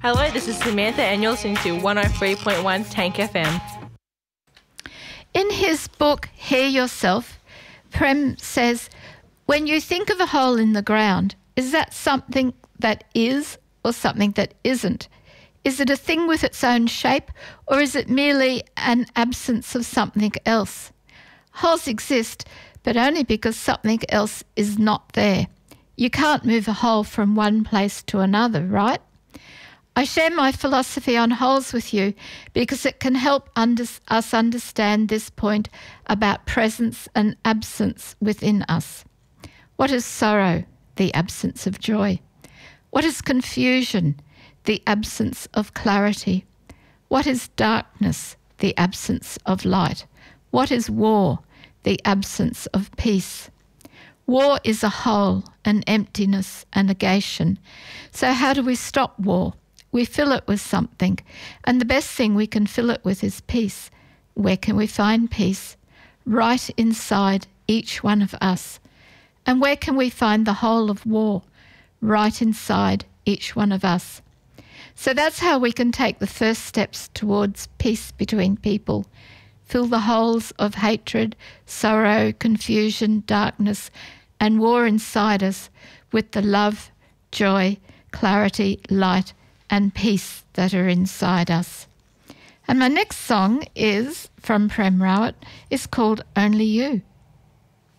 Hello, this is Samantha and you're listening to 103.1 Tank FM. In his book, Hear Yourself, Prem says, when you think of a hole in the ground, is that something that is or something that isn't? Is it a thing with its own shape, or is it merely an absence of something else? Holes exist, but only because something else is not there. You can't move a hole from one place to another, right? I share my philosophy on holes with you because it can help us understand this point about presence and absence within us. What is sorrow? The absence of joy. What is confusion? The absence of clarity. What is darkness? The absence of light. What is war? The absence of peace. War is a hole, an emptiness, a negation. So how do we stop war? We fill it with something, and the best thing we can fill it with is peace. Where can we find peace? Right inside each one of us. And where can we find the whole of war? Right inside each one of us. So that's how we can take the first steps towards peace between people. Fill the holes of hatred, sorrow, confusion, darkness, and war inside us with the love, joy, clarity, light, and peace that are inside us. And my next song is from Prem Rawat. It's called Only You.